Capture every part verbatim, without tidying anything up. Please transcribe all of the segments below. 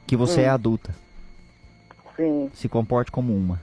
que você hum. é adulta. Sim. Se comporte como uma.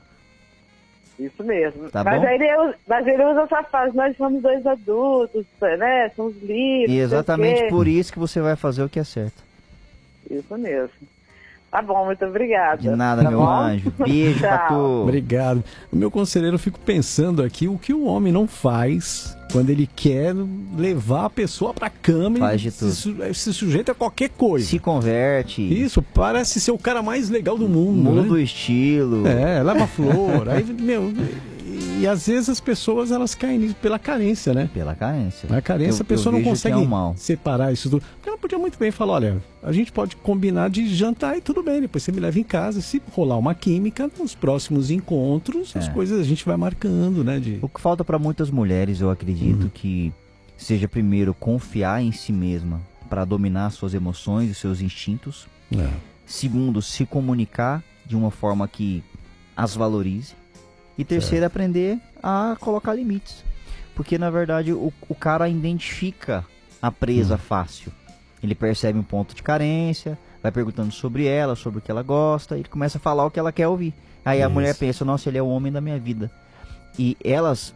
Isso mesmo. Tá mas, bom? Aí ele, mas ele usa essa frase, nós somos dois adultos, né? Somos livres. E exatamente por isso que você vai fazer o que é certo. Isso mesmo. Tá bom, muito obrigada. De nada, tá meu bom? anjo. Beijo pra tu. Obrigado. O meu conselheiro, eu fico pensando aqui o que o homem não faz quando ele quer levar a pessoa pra cama Faz e de tudo. se, se sujeita a qualquer coisa. Se converte. Isso, parece ser o cara mais legal do mundo. Muda né? o estilo. É, leva flor. Aí, meu, e, e às vezes as pessoas elas caem nisso pela carência, né? Pela carência. Na carência Eu- a pessoa eu não vejo consegue que é um mal. separar isso tudo. Porque ela podia muito bem falar, olha, a gente pode combinar de jantar e tudo bem, depois você me leva em casa. Se rolar uma química, nos próximos encontros, as É. coisas a gente vai marcando, né? De... O que falta para muitas mulheres, eu acredito, que seja primeiro confiar em si mesma para dominar suas emoções e seus instintos. É. Segundo, se comunicar de uma forma que as valorize. E terceiro, aprender a colocar limites. Porque, na verdade, o, o cara identifica a presa fácil. Ele percebe um ponto de carência, vai perguntando sobre ela, sobre o que ela gosta, e ele começa a falar o que ela quer ouvir. Aí a Isso. mulher pensa, nossa, ele é o homem da minha vida. E elas,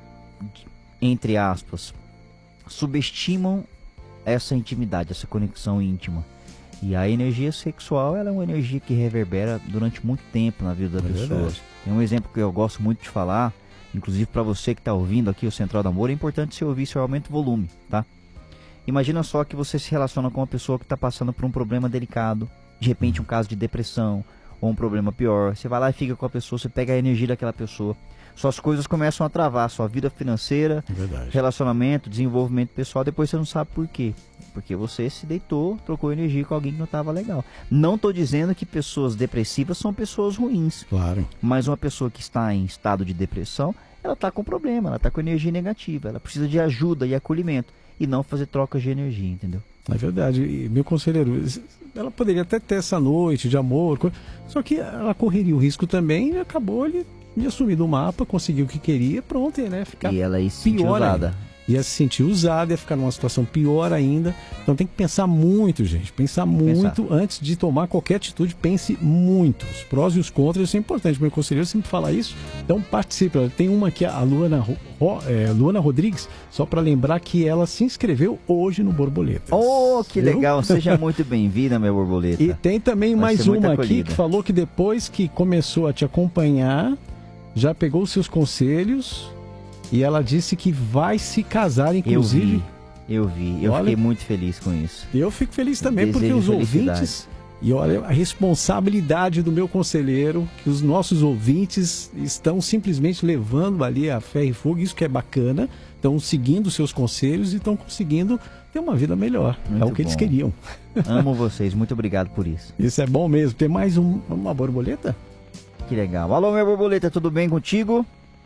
entre aspas, subestimam essa intimidade, essa conexão íntima. E a energia sexual, ela é uma energia que reverbera durante muito tempo na vida da É pessoa. verdade. Tem um exemplo que eu gosto muito de falar, inclusive para você que está ouvindo aqui o Central do Amor, é importante você ouvir se eu aumento o volume, tá? Imagina só que você se relaciona com uma pessoa que está passando por um problema delicado, de repente um caso de depressão, ou um problema pior. Você vai lá e fica com a pessoa, você pega a energia daquela pessoa. Suas coisas começam a travar, sua vida financeira, Verdade. relacionamento, desenvolvimento pessoal, depois você não sabe por quê. Porque você se deitou, trocou energia com alguém que não estava legal. Não estou dizendo que pessoas depressivas são pessoas ruins. Claro. Mas uma pessoa que está em estado de depressão, ela está com problema, ela está com energia negativa. Ela precisa de ajuda e acolhimento. E não fazer trocas de energia, entendeu? É verdade. E, meu conselheiro, ela poderia até ter essa noite de amor, co- só que ela correria o risco também e acabou ele ia sumir do mapa, conseguiu o que queria, pronto, né? Ficar E ela aí se sentiu pior usada. ainda. Ia se sentir usada, ia ficar numa situação pior ainda. Então tem que pensar muito, gente. Pensar muito antes de tomar qualquer atitude. Pense muito. Os prós e os contras, isso é importante. Meu conselheiro sempre fala isso. Então participe. Tem uma aqui, a Luana, Ro, é, Luana Rodrigues, só para lembrar que ela se inscreveu hoje no Borboletas. Oh, que Viu? legal. Seja muito bem-vinda, meu borboleta. E tem também Vai mais ser muito uma aqui acolhida. que falou que depois que começou a te acompanhar, já pegou os seus conselhos e ela disse que vai se casar, Eu inclusive. vi, eu vi. Eu Olha- fiquei muito feliz com isso. Eu fico feliz também porque Desejo os felicidade. ouvintes, e olha a responsabilidade do meu conselheiro, que os nossos ouvintes estão simplesmente levando ali a fé e fogo, isso que é bacana, estão seguindo os seus conselhos e estão conseguindo ter uma vida melhor. Muito é o que eles bom. queriam. Amo vocês, muito obrigado por isso. Isso é bom mesmo. Tem mais um- uma borboleta? Que legal. Alô, meu borboleta, tudo bem contigo?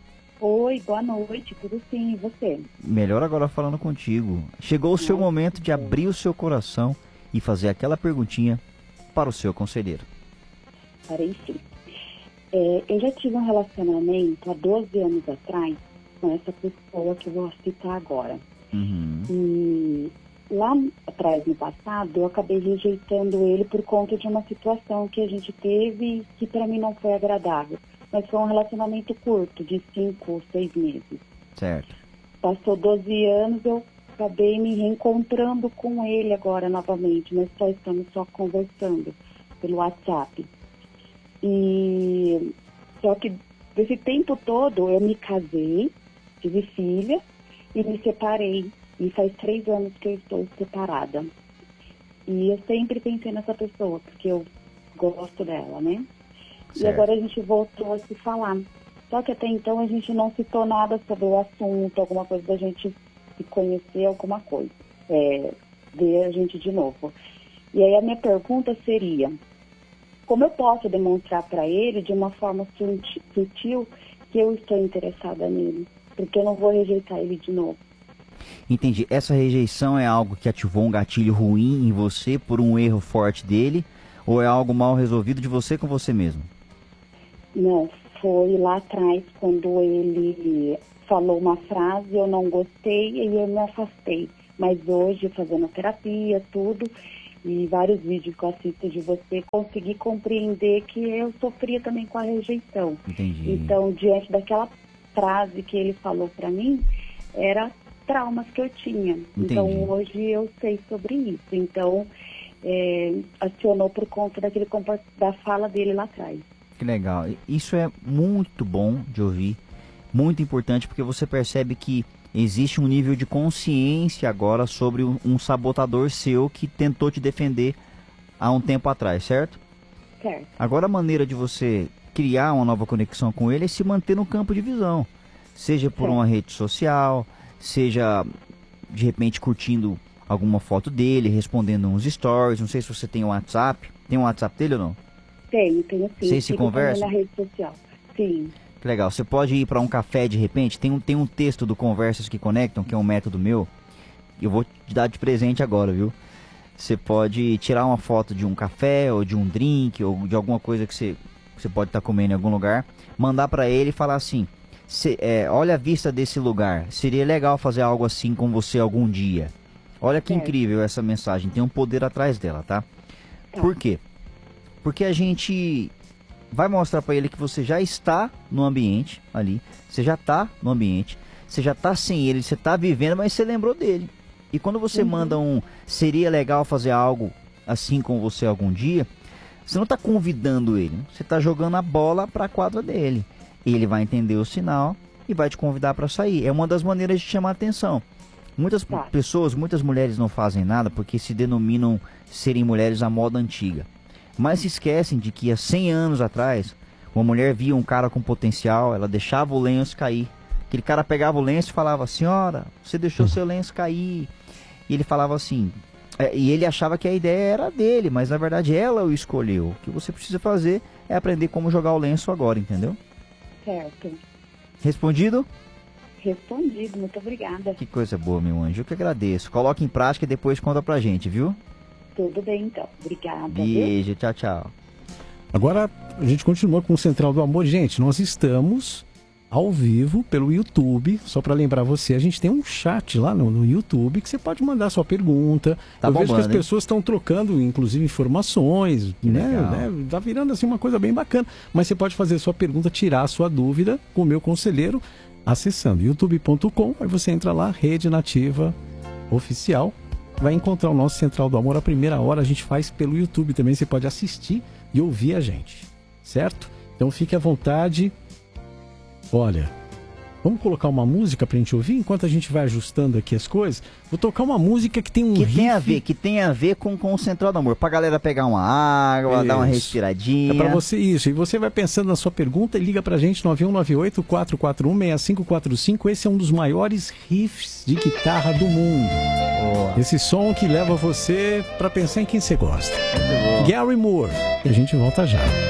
Oi, boa noite, tudo sim, e você? Melhor agora falando contigo. Chegou o seu momento de abrir o seu coração e fazer aquela perguntinha para o seu conselheiro. Parei sim. É, eu já tive um relacionamento há doze anos atrás com essa pessoa que eu vou citar agora. Uhum. E lá atrás, no passado, eu acabei rejeitando ele por conta de uma situação que a gente teve que para mim não foi agradável. Mas foi um relacionamento curto, de cinco ou seis meses. Certo. Passou doze anos, eu acabei me reencontrando com ele agora novamente, mas só estamos só conversando pelo WhatsApp. E só que desse tempo todo eu me casei, tive filha e me separei. E faz três anos que eu estou separada. E eu sempre pensei nessa pessoa, porque eu gosto dela, né? Certo. E agora a gente voltou a se falar. Só que até então a gente não citou nada sobre o assunto, alguma coisa da gente se conhecer, alguma coisa. É, ver a gente de novo. E aí a minha pergunta seria, como eu posso demonstrar para ele de uma forma suti- sutil que eu estou interessada nele? Porque eu não vou rejeitar ele de novo. Entendi. Essa rejeição é algo que ativou um gatilho ruim em você por um erro forte dele? Ou é algo mal resolvido de você com você mesmo? Não, foi lá atrás quando ele falou uma frase, eu não gostei e eu me afastei. Mas hoje, fazendo terapia, tudo, e vários vídeos que eu assisto de você, consegui compreender que eu sofria também com a rejeição. Entendi. Então, diante daquela frase que ele falou para mim, era traumas que eu tinha. Entendi. Então, hoje eu sei sobre isso. Então, é, acionou por conta daquele comport... da fala dele lá atrás. Que legal. Isso é muito bom de ouvir, muito importante, porque você percebe que existe um nível de consciência agora sobre um, um sabotador seu que tentou te defender há um tempo atrás, certo? Certo. Agora a maneira de você criar uma nova conexão com ele é se manter no campo de visão. Seja por certo. uma rede social, seja de repente curtindo alguma foto dele, respondendo uns stories. Não sei se você tem um WhatsApp. Tem um WhatsApp dele ou não? Tenho, tenho sim. Vocês se Fico conversam? também na rede social. Sim. Que legal. Você pode ir para um café de repente. Tem um, tem um texto do Conversas que Conectam, que é um método meu. Eu vou te dar de presente agora, viu? Você pode tirar uma foto de um café, ou de um drink, ou de alguma coisa que você, você pode estar comendo em algum lugar. Mandar para ele e falar assim: cê, é, olha a vista desse lugar. Seria legal fazer algo assim com você algum dia. Olha que certo. incrível essa mensagem. Tem um poder atrás dela, tá? Tá. Por quê? Porque a gente vai mostrar para ele que você já está no ambiente ali, você já está no ambiente, você já está sem ele, você está vivendo, mas você lembrou dele. E quando você Uhum. manda um seria legal fazer algo assim com você algum dia, você não está convidando ele, você está jogando a bola para a quadra dele. Ele vai entender o sinal e vai te convidar para sair. É uma das maneiras de chamar a atenção. Muitas Tá. pessoas, muitas mulheres não fazem nada porque se denominam serem mulheres à moda antiga. Mas se esquecem de que há cem anos atrás, uma mulher via um cara com potencial, ela deixava o lenço cair. Aquele cara pegava o lenço e falava: senhora, você deixou seu lenço cair. E ele falava assim, é, e ele achava que a ideia era dele, mas na verdade ela o escolheu. O que você precisa fazer é aprender como jogar o lenço agora, entendeu? Certo. Respondido? Respondido, muito obrigada. Que coisa boa, meu anjo. Eu que agradeço. Coloque em prática e depois conta pra gente, viu? Tudo bem, então. Obrigada. Viu? Beijo, tchau, tchau. Agora a gente continua com o Central do Amor. Gente, nós estamos ao vivo pelo YouTube. Só para lembrar você, a gente tem um chat lá no, no YouTube que você pode mandar sua pergunta. Tá Eu vejo que as bombando, hein? pessoas estão trocando, inclusive, informações, né, legal. né? Tá virando assim uma coisa bem bacana. Mas você pode fazer sua pergunta, tirar a sua dúvida com o meu conselheiro, acessando youtube ponto com. Aí você entra lá, Rede Nativa Oficial. Vai encontrar o nosso Central do Amor. A primeira hora a gente faz pelo YouTube também. Você pode assistir e ouvir a gente, certo? Então fique à vontade. Olha, vamos colocar uma música pra gente ouvir enquanto a gente vai ajustando aqui as coisas. Vou tocar uma música que tem um Que riff... tem a ver, que tem a ver com, com o Central do Amor. Pra galera pegar uma água, dar uma Isso. respiradinha. É pra você isso. E você vai pensando na sua pergunta e liga pra gente nove um nove oito, quatro quatro um, seis cinco quatro cinco. Esse é um dos maiores riffs de guitarra do mundo. Oh, Esse som que leva você pra pensar em quem você gosta. muito bom. Gary Moore. E a gente volta já.